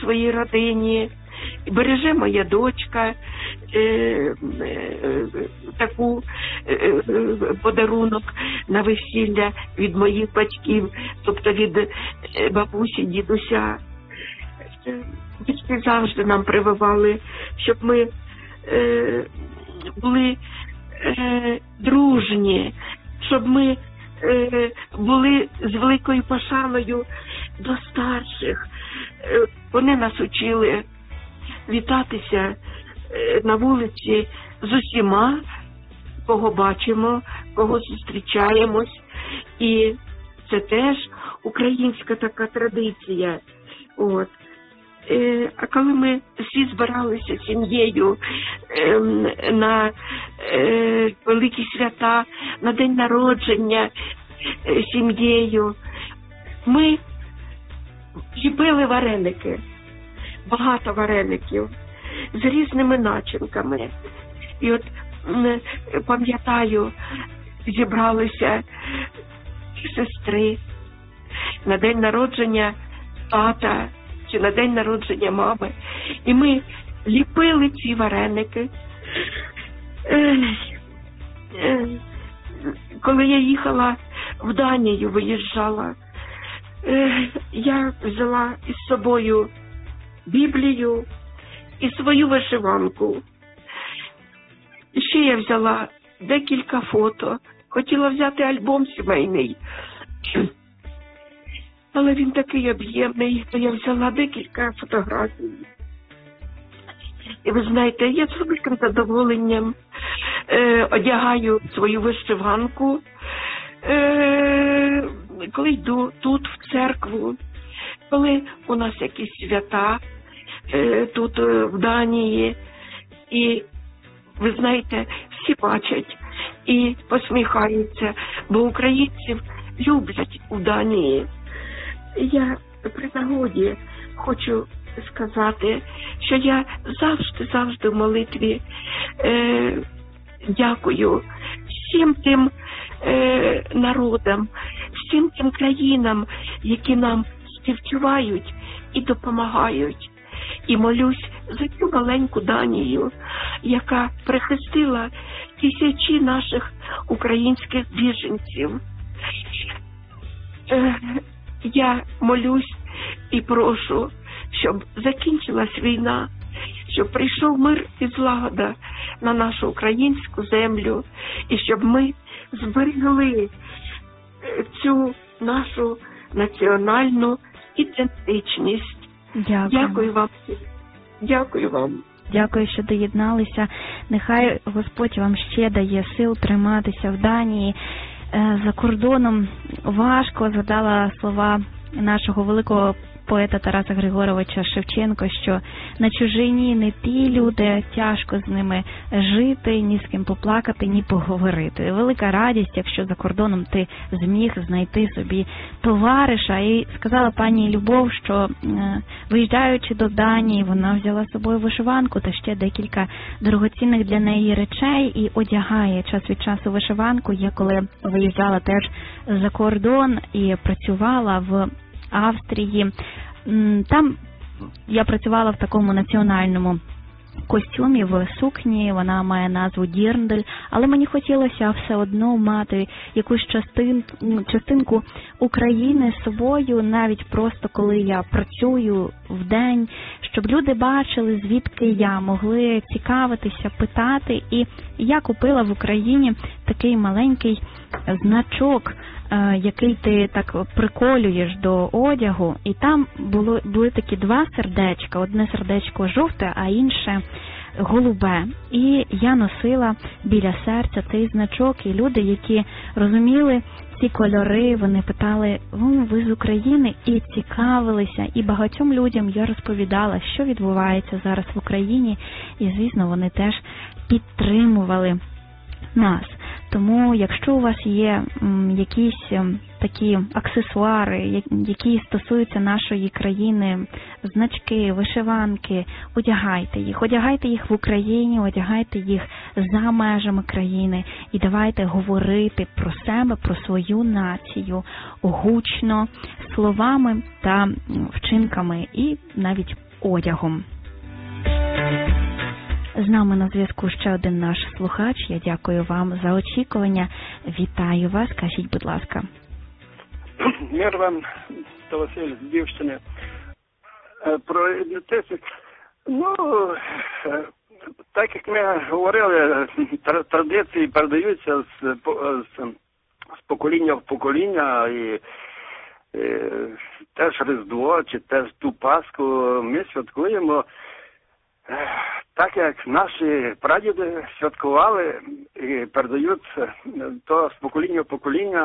своїй родині. Береже моя дочка таку подарунок на весілля від моїх батьків, тобто від бабусі, дідуся. Батьки завжди нам прививали, щоб ми були дружні, щоб ми були з великою пошаною до старших. Вони нас учили вітатися на вулиці з усіма, кого бачимо, кого зустрічаємось. І це теж українська така традиція. От. А коли ми всі збиралися сім'єю на великі свята, на день народження сім'єю, ми ліпили вареники, багато вареників з різними начинками. І от пам'ятаю, зібралися сестри на день народження тата чи на день народження мами. І ми ліпили ці вареники. Коли я їхала в Данію, виїжджала, я взяла із собою Біблію і свою вишиванку. Ще я взяла декілька фото. Хотіла взяти альбом сімейний. Але він такий об'ємний, то я взяла декілька фотографій. І ви знаєте, я з великим задоволенням одягаю свою вишиванку, коли йду тут в церкву, коли у нас якісь свята тут в Данії. І ви знаєте, всі бачать і посміхаються, бо українців люблять у Данії. Я при нагоді хочу сказати, що я завжди в молитві дякую всім тим народам, всім тим країнам, які нам співчувають і допомагають. І молюсь за цю маленьку Данію, яка прихистила тисячі наших українських біженців. Я молюсь і прошу, щоб закінчилась війна, щоб прийшов мир і злагода на нашу українську землю, і щоб ми зберегли цю нашу національну ідентичність. Дякую вам. Дякую вам. Дякую, що доєдналися. Нехай Господь вам ще дає сил триматися в Данії. За кордоном важко, згадала слова нашого великого поета Тараса Григоровича Шевченка, що на чужині не ті люди, тяжко з ними жити, ні з ким поплакати, ні поговорити. Велика радість, якщо за кордоном ти зміг знайти собі товариша. І сказала пані Любов, що виїжджаючи до Данії, вона взяла з собою вишиванку та ще декілька дорогоцінних для неї речей і одягає час від часу вишиванку. Я коли виїжджала теж за кордон і працювала в Австрії, там я працювала в такому національному костюмі, в сукні, вона має назву Дірндель, але мені хотілося все одно мати якусь частинку України з собою, навіть просто коли я працюю в день, щоб люди бачили, звідки я, могли цікавитися, питати. І я купила в Україні такий маленький значок, який ти так приколюєш до одягу, і там були такі два сердечка, одне сердечко жовте, а інше голубе. І я носила біля серця цей значок, і люди, які розуміли ці кольори, вони питали: ви з України? І цікавилися. І багатьом людям я розповідала, що відбувається зараз в Україні, і, звісно, вони теж підтримували нас. Тому, якщо у вас є якісь такі аксесуари, які стосуються нашої країни, значки, вишиванки, одягайте їх в Україні, одягайте їх за межами країни і давайте говорити про себе, про свою націю гучно, словами та вчинками, і навіть одягом. З нами на зв'язку ще один наш слухач. Я дякую вам за очікування. Вітаю вас. Кажіть, будь ласка. Мир вам, то Василь з Львівщини. Про ідентичність. Так як ми говорили, традиції передаються з покоління в покоління, і теж Різдво, чи теж ту Пасху ми святкуємо так, як наші прадіди святкували і передають то з покоління в покоління,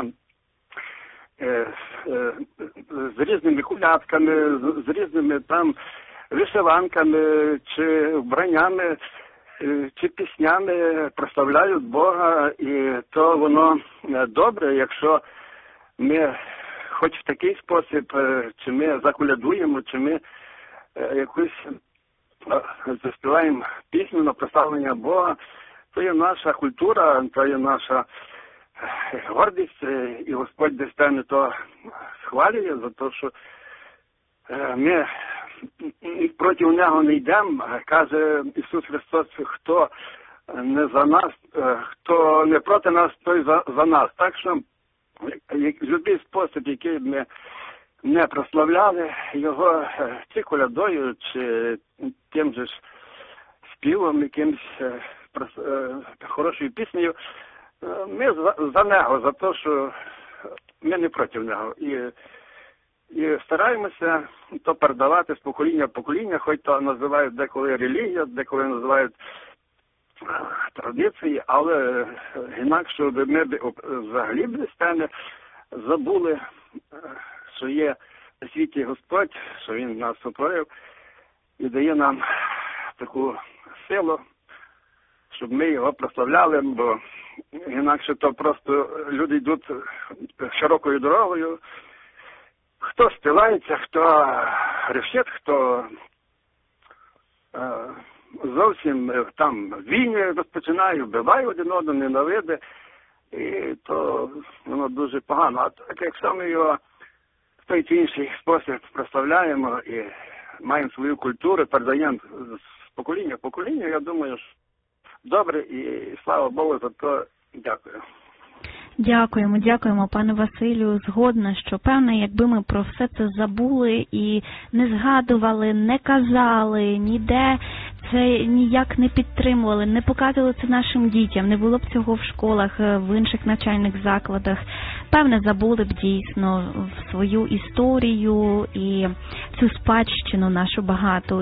з різними колядками, з різними там вишиванками, чи вбраннями, чи піснями прославляють Бога, і то воно добре, якщо ми хоч в такий спосіб, чи ми заколядуємо, чи ми якусь заспіваємо пісню на прославлення Бога, то є наша культура, то є наша гордість, і Господь десь те то схвалює за те, що ми проти нього не йдемо. Каже Ісус Христос, хто не за нас, хто не проти нас, той за нас. Так що будь-який спосіб, який ми не прославляли його, чи колядою, чи тим же ж співом, якимось хорошою піснею, ми за нього, за те, що ми не проти нього. І стараємося то передавати з покоління в покоління, хоч то називають деколи релігія, деколи називають традиції, але інакше, щоб ми взагалі без теми забули, що є на світі Господь, що Він нас сотворив і дає нам таку силу, щоб ми його прославляли, бо інакше то просто люди йдуть широкою дорогою, хто співається, хто грішить, хто зовсім там війни розпочинає, вбиває один одного, ненавиде, і то воно дуже погано. А так як саме його в той чи інший спосіб прославляємо і маємо свою культуру, передаємо з покоління в покоління, я думаю, що добре, і слава Богу за то. Дякую. Дякуємо, пане Василю. Згодна, що, певне, якби ми про все це забули і не згадували, не казали, ніде це ніяк не підтримували, не показували це нашим дітям, не було б цього в школах, в інших навчальних закладах, певне, забули б дійсно свою історію і цю спадщину нашу багату.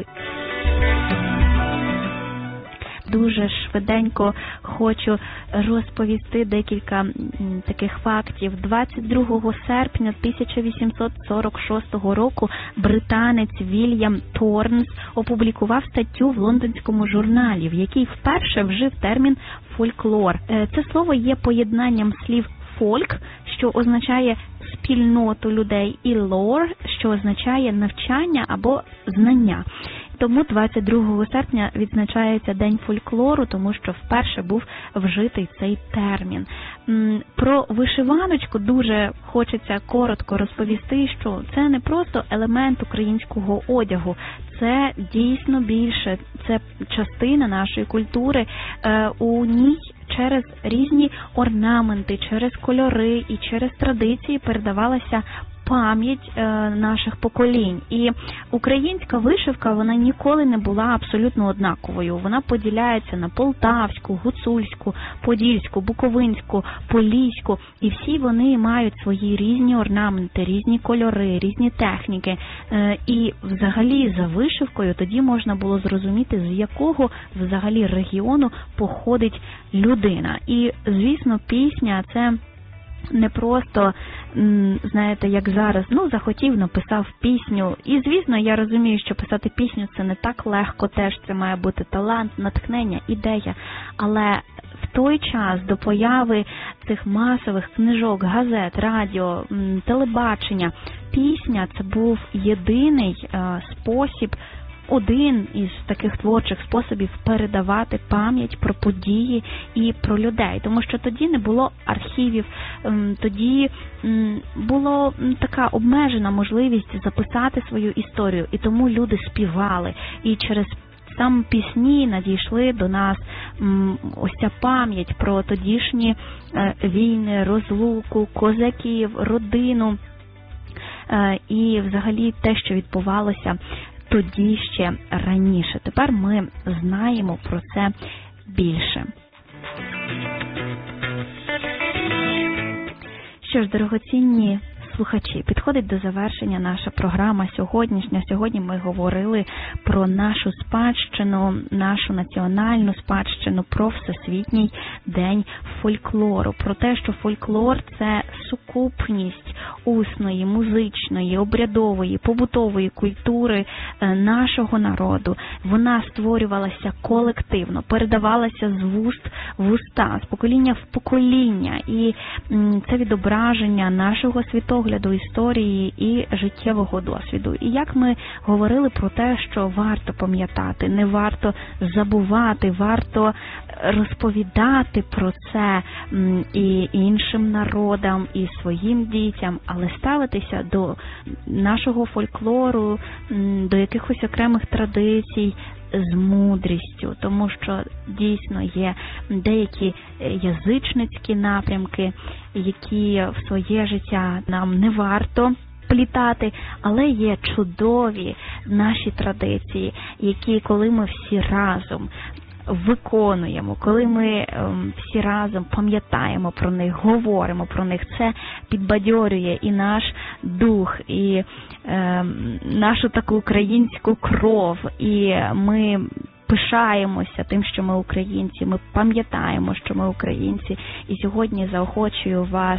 Дуже швиденько хочу розповісти декілька таких фактів. 22 серпня 1846 року британець Вільям Торнс опублікував статтю в лондонському журналі, в якій вперше вжив термін «фольклор». Це слово є поєднанням слів «фольк», що означає спільноту людей, і «лор», що означає навчання або знання. Тому 22 серпня відзначається День фольклору, тому що вперше був вжитий цей термін. Про вишиваночку дуже хочеться коротко розповісти, що це не просто елемент українського одягу, це дійсно більше, це частина нашої культури. У ній через різні орнаменти, через кольори і через традиції передавалася пам'ять наших поколінь. І українська вишивка, вона ніколи не була абсолютно однаковою. Вона поділяється на полтавську, гуцульську, подільську, буковинську, поліську. І всі вони мають свої різні орнаменти, різні кольори, різні техніки. І взагалі за вишивкою тоді можна було зрозуміти, з якого взагалі регіону походить людина. І, звісно, пісня – це не просто, знаєте, як зараз, захотів, написав пісню. І, звісно, я розумію, що писати пісню – це не так легко теж, це має бути талант, натхнення, ідея. Але в той час до появи цих масових книжок, газет, радіо, телебачення, пісня – це був єдиний спосіб один із таких творчих способів передавати пам'ять про події і про людей. Тому що тоді не було архівів, тоді була така обмежена можливість записати свою історію. І тому люди співали. І через саме пісні надійшли до нас ось ця пам'ять про тодішні війни, розлуку, козаків, родину і взагалі те, що відбувалося тоді ще раніше. Тепер ми знаємо про це більше. Що ж, дорогоцінні слухачі, підходить до завершення наша програма сьогоднішня. Сьогодні ми говорили про нашу спадщину, нашу національну спадщину, про Всесвітній день фольклору. Про те, що фольклор – це сукупність усної, музичної, обрядової, побутової культури нашого народу. Вона створювалася колективно, передавалася з вуст в уста, з покоління в покоління. І це відображення нашого світогляду, історії і життєвого досвіду. І як ми говорили про те, що варто пам'ятати, не варто забувати, варто розповідати про це і іншим народам, і своїм дітям, але ставитися до нашого фольклору, до якихось окремих традицій з мудрістю, тому що дійсно є деякі язичницькі напрямки, які в своє життя нам не варто плітати, але є чудові наші традиції, які, коли ми всі разом виконуємо, коли ми всі разом пам'ятаємо про них, говоримо про них, це підбадьорює і наш дух, і нашу таку українську кров, і ми пишаємося тим, що ми українці, ми пам'ятаємо, що ми українці, і сьогодні заохочую вас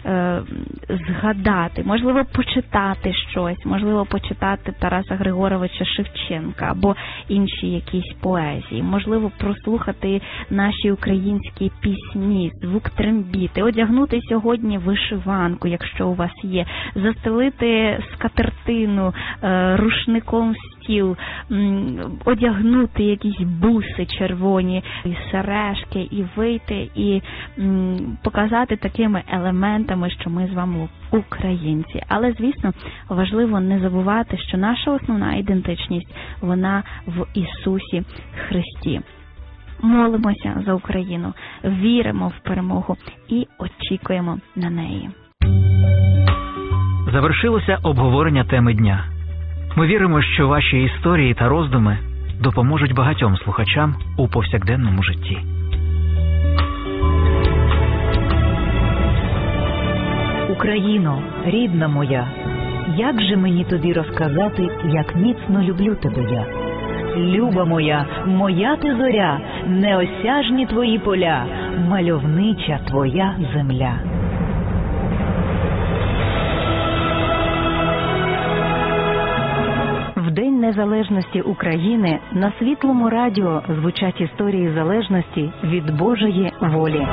згадати, можливо, почитати щось, можливо, почитати Тараса Григоровича Шевченка або інші якісь поезії, можливо, прослухати наші українські пісні, звук трембіти, одягнути сьогодні вишиванку, якщо у вас є, застелити скатертину рушником стіл, одягнути якісь буси червоні, і сережки, і вийти, і показати такими елементами, що ми з вами українці. Але, звісно, важливо не забувати, що наша основна ідентичність, вона в Ісусі Христі. Молимося за Україну, віримо в перемогу і очікуємо на неї. Завершилося обговорення теми дня. Ми віримо, що ваші історії та роздуми допоможуть багатьом слухачам у повсякденному житті. Україно, рідна моя, як же мені тобі розказати, як міцно люблю тебе я? Люба моя, моя ти зоря, неосяжні твої поля, мальовнича твоя земля. В День Незалежності України на Світлому радіо звучать історії залежності від Божої волі.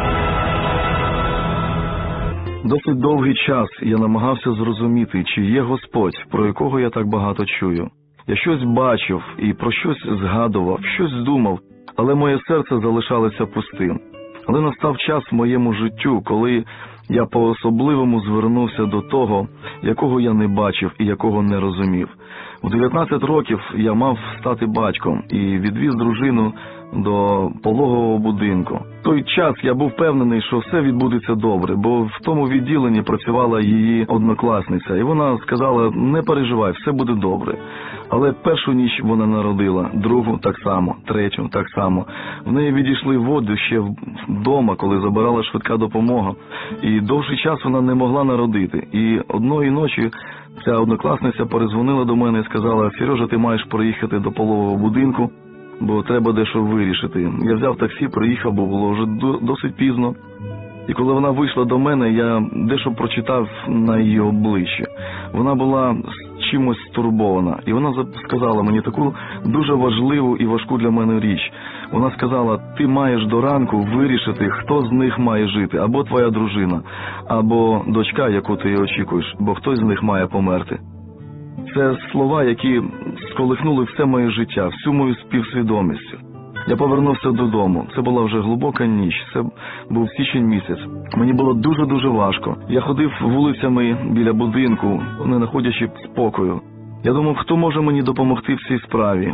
Досить довгий час я намагався зрозуміти, чи є Господь, про якого я так багато чую. Я щось бачив і про щось згадував, щось думав, але моє серце залишалося пустим. Але настав час в моєму життю, коли я по-особливому звернувся до того, якого я не бачив і якого не розумів. В 19 років я мав стати батьком і відвіз дружину до пологового будинку. В той час я був впевнений, що все відбудеться добре, бо в тому відділенні працювала її однокласниця, і вона сказала: не переживай, все буде добре. Але першу ніч вона народила, другу так само, третю так само. В неї відійшли води ще вдома, коли забирала швидка допомога. І довший час вона не могла народити. І одної ночі ця однокласниця передзвонила до мене і сказала: Сережа, ти маєш приїхати до пологового будинку, бо треба дещо вирішити. Я взяв таксі, приїхав, бо було вже досить пізно. І коли вона вийшла до мене, я дещо прочитав на її обличчі. Вона була чимось стурбована. І вона сказала мені таку дуже важливу і важку для мене річ. Вона сказала: ти маєш до ранку вирішити, хто з них має жити. Або твоя дружина, або дочка, яку ти очікуєш, бо хтось з них має померти. Це слова, які сколихнули все моє життя, всю мою співсвідомість. Я повернувся додому. Це була вже глибока ніч. Це був січень місяць. Мені було дуже-дуже важко. Я ходив вулицями біля будинку, не знаходячи спокою. Я думав, хто може мені допомогти в цій справі.